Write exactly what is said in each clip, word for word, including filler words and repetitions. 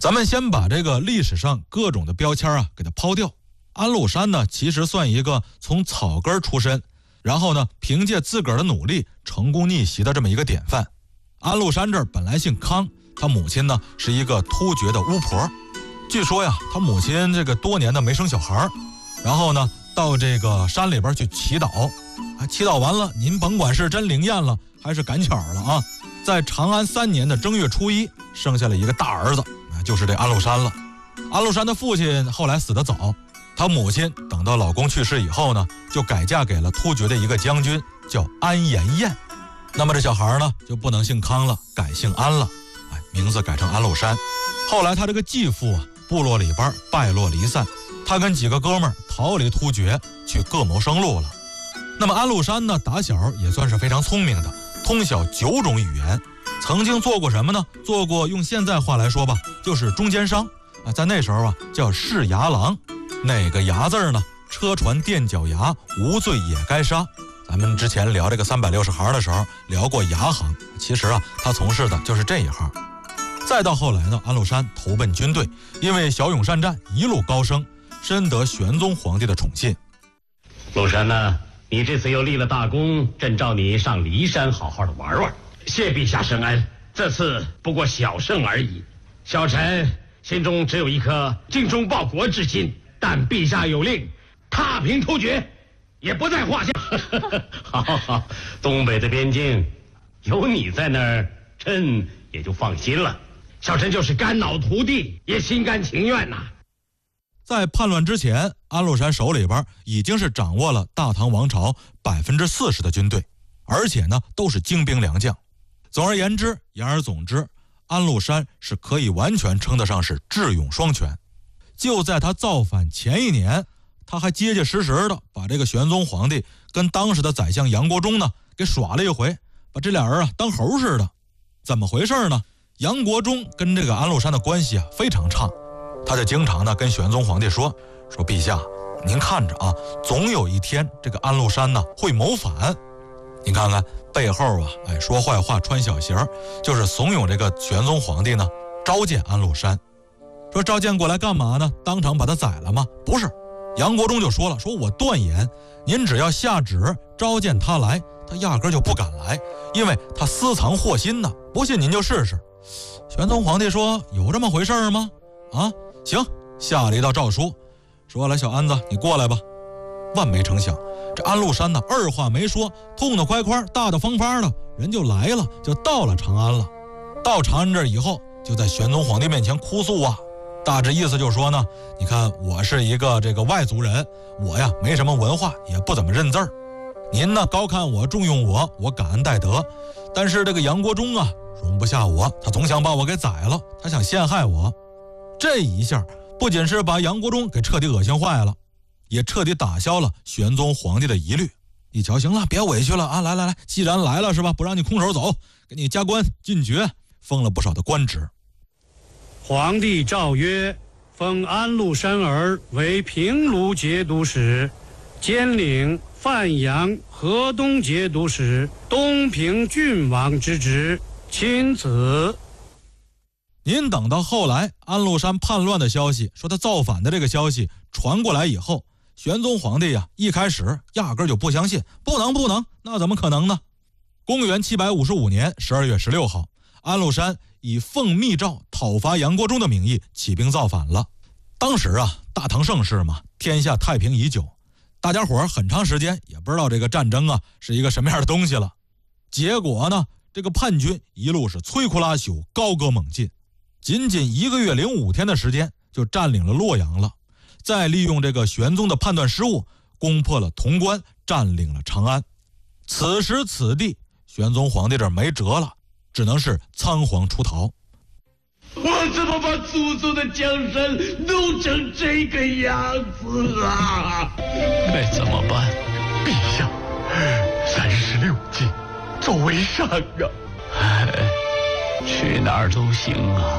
咱们先把这个历史上各种的标签啊给它抛掉。安禄山呢，其实算一个从草根出身，然后呢凭借自个儿的努力成功逆袭的这么一个典范。安禄山这儿本来姓康，他母亲呢是一个突厥的巫婆。据说呀，他母亲这个多年的没生小孩，然后呢到这个山里边去祈祷，啊，祈祷完了，您甭管是真灵验了还是赶巧了啊，在长安三年的正月初一生下了一个大儿子，啊，就是这安禄山了。安禄山的父亲后来死得早，他母亲等到老公去世以后呢，就改嫁给了突厥的一个将军，叫安延彦。那么这小孩呢就不能姓康了，改姓安了，哎，名字改成安禄山。后来他这个继父啊，部落里边败落离散，他跟几个哥们儿逃离突厥，去各谋生路了。那么安禄山呢，打小也算是非常聪明的，通晓九种语言，曾经做过什么呢？做过用现在话来说吧，就是中间商啊，在那时候啊叫市牙郎。哪个牙字呢？车船垫脚牙，无罪也该杀。咱们之前聊这个三百六十行的时候聊过牙行，其实啊他从事的就是这一行。再到后来呢，安禄山投奔军队，因为骁勇善战，一路高升，深得玄宗皇帝的宠信。 禄山呢，你这次又立了大功，朕召你上骊山好好的玩玩。谢陛下圣恩，这次不过小胜而已。小臣心中只有一颗精忠报国之心，但陛下有令，踏平突厥也不在话下。好好好，东北的边境有你在那儿，朕也就放心了。小臣就是肝脑涂地也心甘情愿呐、啊。 在叛乱之前，安禄山手里边已经是掌握了大唐王朝百分之四十的军队，而且呢都是精兵良将。总而言之，言而总之，安禄山是可以完全称得上是智勇双全。就在他造反前一年，他还结结实实的把这个玄宗皇帝跟当时的宰相杨国忠呢给耍了一回，把这俩人啊当猴似的。怎么回事呢？杨国忠跟这个安禄山的关系啊非常差，他就经常呢跟玄宗皇帝说说陛下，您看着啊，总有一天这个安禄山呢会谋反。您看看背后啊，哎，说坏话穿小鞋，就是怂恿这个玄宗皇帝呢召见安禄山。说召见过来干嘛呢？当场把他宰了吗？不是，杨国忠就说了，说我断言，您只要下旨召见他来，他压根就不敢来，因为他私藏祸心呢。不信您就试试。玄宗皇帝说，有这么回事吗？啊，行，下了一道诏书，说来小安子你过来吧。万没成想，这安禄山呢二话没说，痛痛快快大大方方的人就来了，就到了长安了。到长安这以后，就在玄宗皇帝面前哭诉啊，大致意思就是说呢，你看我是一个这个外族人，我呀没什么文化，也不怎么认字儿。您呢高看我，重用我，我感恩戴德。但是这个杨国忠啊容不下我，他总想把我给宰了，他想陷害我。这一下不仅是把杨国忠给彻底恶心坏了，也彻底打消了玄宗皇帝的疑虑。一瞧，行了，别委屈了啊，来来来，既然来了是吧，不让你空手走，给你加官进爵，封了不少的官职。 皇帝诏曰：封安禄山儿为平卢节度使，兼领范阳、河东节度使、东平郡王之职，钦此。 您等到后来安禄山叛乱的消息，说他造反的这个消息传过来以后，玄宗皇帝呀、啊、一开始压根就不相信，不能不能，那怎么可能呢？公元七百五十五年十二月十六号，安禄山以奉密诏讨伐杨国忠的名义起兵造反了。当时啊，大唐盛世嘛，天下太平已久，大家伙儿很长时间也不知道这个战争啊是一个什么样的东西了。结果呢，这个叛军一路是摧枯拉朽，高歌猛进，仅仅一个月零五天的时间就占领了洛阳了。再利用这个玄宗的判断失误，攻破了潼关，占领了长安。此时此地，玄宗皇帝这没辙了，只能是仓皇出逃。 我怎么把祖宗的江山弄成这个样子啊？ 该怎么办？陛下，三十六计，走为上啊！ 哎，去哪儿都行啊。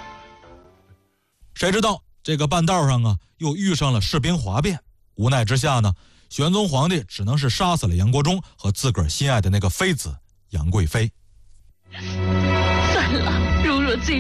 谁知道这个半道上啊，又遇上了士兵哗变。无奈之下呢，玄宗皇帝只能是杀死了杨国忠和自个儿心爱的那个妃子杨贵妃。 算了，如若这